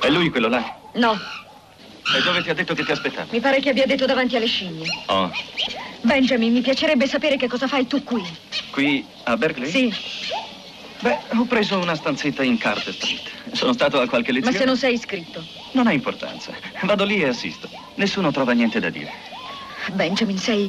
È lui quello là? No. E dove ti ha detto che ti aspettava? Mi pare che abbia detto davanti alle scimmie. Oh. Benjamin, mi piacerebbe sapere che cosa fai tu qui. Qui a Berkeley? Sì. Beh, ho preso una stanzetta in Carter Street. Sono stato a qualche lezione. Ma se non sei iscritto? Non ha importanza. Vado lì e assisto. Nessuno trova niente da dire. Benjamin, sei...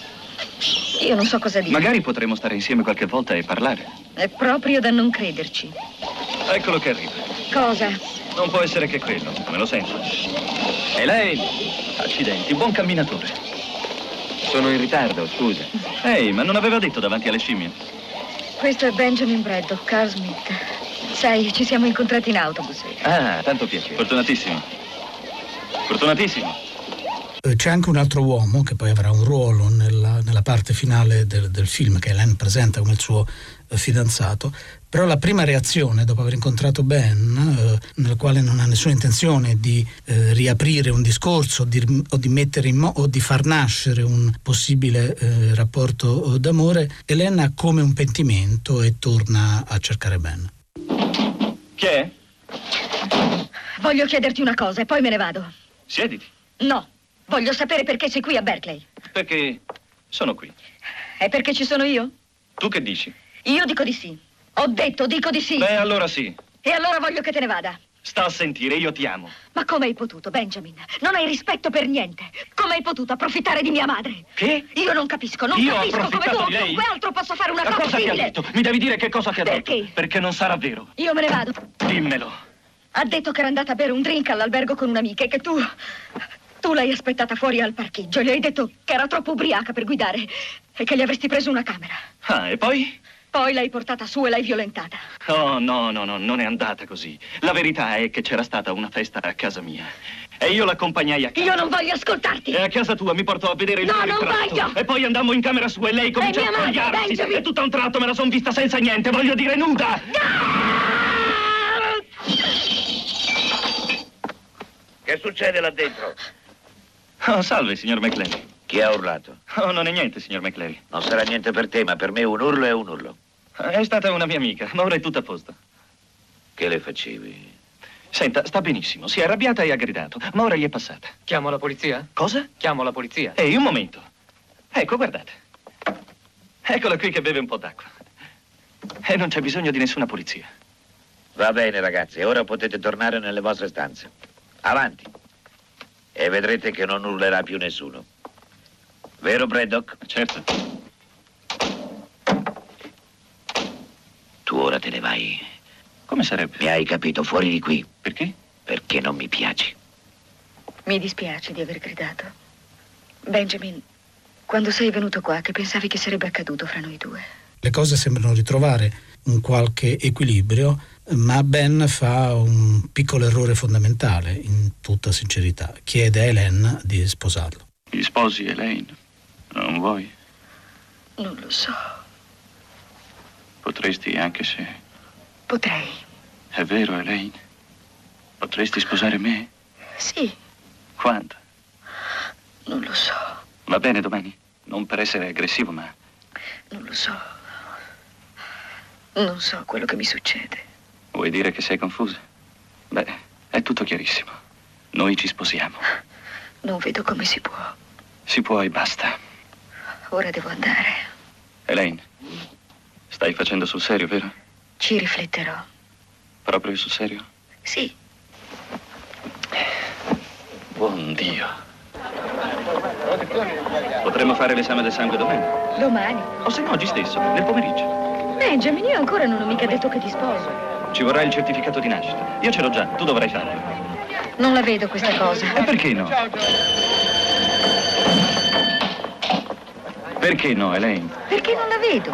Io non so cosa dire. Magari potremo stare insieme qualche volta e parlare. È proprio da non crederci. Eccolo che arriva. Cosa? Non può essere che quello, me lo sento. E lei? Accidenti, buon camminatore. Sono in ritardo, scusa. Ehi, ma non aveva detto davanti alle scimmie? Questo è Benjamin Braddock, Carl Smith. Sai, ci siamo incontrati in autobus. Ah, tanto piacere. Fortunatissimo. Fortunatissimo. C'è anche un altro uomo che poi avrà un ruolo nella parte finale del film, che Hélène presenta come il suo fidanzato, però la prima reazione dopo aver incontrato Ben, nel quale non ha nessuna intenzione di riaprire un discorso o di mettere o di far nascere un possibile rapporto d'amore, Hélène ha come un pentimento e torna a cercare Ben. Chi è? Voglio chiederti una cosa e poi me ne vado. Siediti. No, voglio sapere perché sei qui a Berkeley. Perché sono qui. È perché ci sono io? Tu che dici? Io dico di sì. Ho detto, dico di sì. Beh, allora sì. E allora voglio che te ne vada. Sta a sentire, io ti amo. Ma come hai potuto, Benjamin? Non hai rispetto per niente. Come hai potuto approfittare di mia madre? Che? Io non capisco, non Io ho capisco come tu approfittato o di lei? chiunque altro possa fare una Ma cosa cosa ti ha simile. detto? Mi devi dire che cosa ti ha detto. Perché? Perché non sarà vero. Io me ne vado. Dimmelo. Ha detto che era andata a bere un drink all'albergo con un'amica e che tu l'hai aspettata fuori al parcheggio. Gli hai detto che era troppo ubriaca per guidare e che gli avresti preso una camera. Ah, e poi? Poi l'hai portata su e l'hai violentata. Oh, no, non è andata così. La verità è che c'era stata una festa a casa mia. E io l'accompagnai a casa. Io non voglio ascoltarti. E a casa tua mi portò a vedere il No, mio non ritratto. voglio. E poi andammo in camera sua e lei cominciò mia a madre, spogliarsi. Benjamin. E tutto a un tratto me la son vista senza niente, voglio dire nuda. Che succede là dentro? Oh, salve, signor McClary. Chi ha urlato? Oh, non è niente, signor McClary. Non sarà niente per te, ma per me un urlo è un urlo. È stata una mia amica, ma ora è tutto a posto. Che le facevi? Senta, sta benissimo, si è arrabbiata e ha gridato, ma ora gli è passata. Chiamo la polizia? Cosa? Chiamo la polizia. Ehi, un momento. Ecco, guardate. Eccola qui che beve un po' d'acqua. E non c'è bisogno di nessuna polizia. Va bene, ragazzi, ora potete tornare nelle vostre stanze. Avanti. E vedrete che non urlerà più nessuno. Vero, Braddock? Certo. Tu ora te ne vai. Come sarebbe? Mi hai capito? Fuori di qui. Perché? Perché non mi piaci. Mi dispiace di aver gridato. Benjamin, quando sei venuto qua, che pensavi che sarebbe accaduto fra noi due? Le cose sembrano ritrovare un qualche equilibrio, ma Ben fa un piccolo errore fondamentale, in tutta sincerità. Chiede a Hélène di sposarlo. Mi sposi, Elaine? Non vuoi? Non lo so. Potresti, anche se... Potrei. È vero, Elaine? Potresti sposare me? Sì, Quando? non lo so. Va bene, domani. Non per essere aggressivo, ma... Non lo so. Non so quello che mi succede. Vuoi dire che sei confusa? Beh, è tutto chiarissimo. Noi ci sposiamo. Non vedo come si può. Si può e basta. Ora devo andare. Elaine, stai facendo sul serio, vero? Ci rifletterò. Proprio sul serio? Sì. Buon Dio. Potremmo fare l'esame del sangue domani? Domani. O se no, oggi stesso, nel pomeriggio. Benjamin, io ancora non ho mica detto che ti sposo. Ci vorrà il certificato di nascita. Io ce l'ho già, tu dovrai farlo. Non la vedo questa cosa. E perché no? Perché no, Elaine? Perché non la vedo?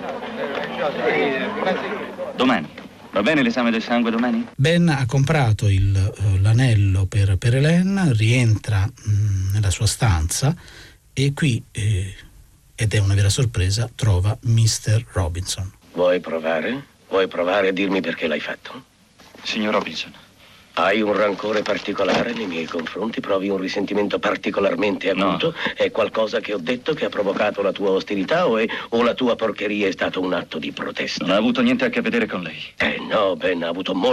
Domani. Va bene l'esame del sangue domani? Ben ha comprato l'anello per Hélène, rientra nella sua stanza e qui, ed è una vera sorpresa, trova Mr. Robinson. Vuoi provare? Vuoi provare a dirmi perché l'hai fatto? Signor Robinson. Hai un rancore particolare nei miei confronti? Provi un risentimento particolarmente acuto? No. È qualcosa che ho detto che ha provocato la tua ostilità o la tua porcheria è stato un atto di protesta? Non ha avuto niente a che vedere con lei. No, Ben, ha avuto molto